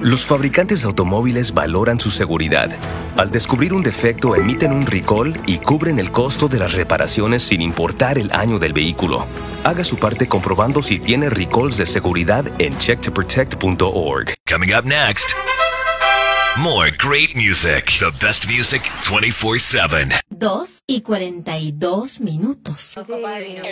Los fabricantes de automóviles valoran su seguridad. Al descubrir un defecto, emiten un recall y cubren el costo de las reparaciones sin importar el año del vehículo. Haga su parte comprobando si tiene recalls de seguridad en checktoprotect.org. Coming up next, more great music. The best music 24/7. 2:42.